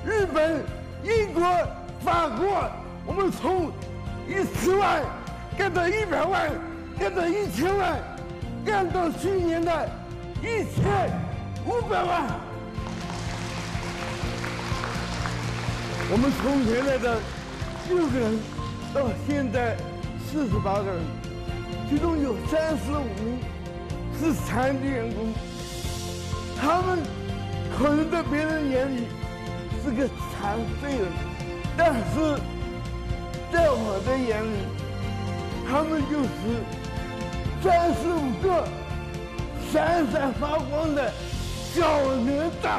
日本、英国、法国，我们从10万干到100万，干到1000万，干到去年的1500万。我们从原来的6个人到现在48个人，其中有35名是残疾员工，他们可能在别人眼里是个残废人，但是在我的眼里，他们就是35个闪闪发光的小哪吒。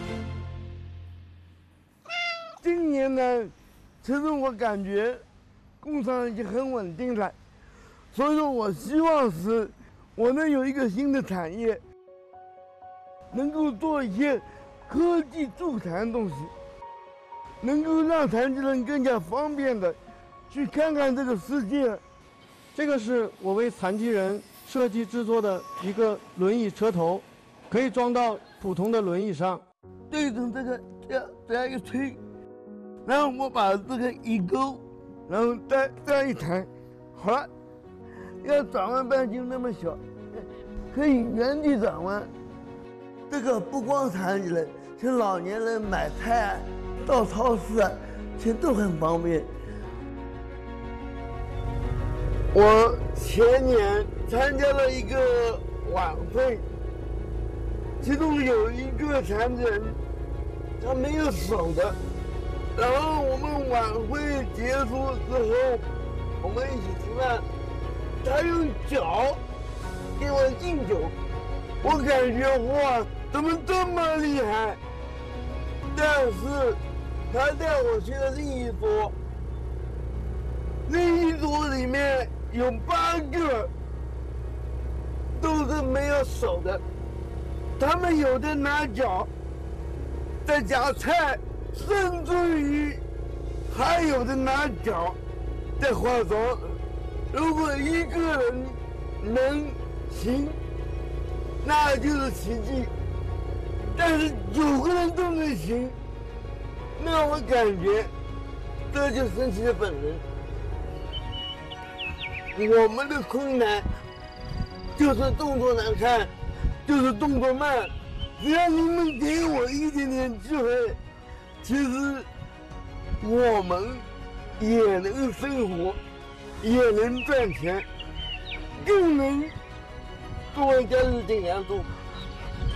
今年呢，其实我感觉工厂已经很稳定了，所以说我希望是我能有一个新的产业，能够做一些科技助残的东西，能够让残疾人更加方便的去看看这个世界。 这个是我为残疾人设计制作的一个轮椅车头，可以装到普通的轮椅上。 对准这个这样一推，然后我把这个一勾，然后再这样一抬，好了，要转弯半径那么小，可以原地转弯。这个不光残疾人，像老年人买菜、到超市啊，其实都很方便。我前年参加了一个晚会，其中有一个残疾人，他没有手的。然后我们晚会结束之后，我们一起吃饭，他用脚给我敬酒，我感觉哇，怎么这么厉害？但是他带我去了另一桌，另一桌里面有8个都是没有手的，他们有的拿脚在夹菜，甚至于还有的拿脚在化妆。如果一个人能行，那就是奇迹，但是9个人都能行，那我感觉这就是神奇的本能。我们的困难就是动作难看，就是动作慢，只要你们给我一点点机会，其实我们也能生活，也能赚钱，更能作为一家日进阳出。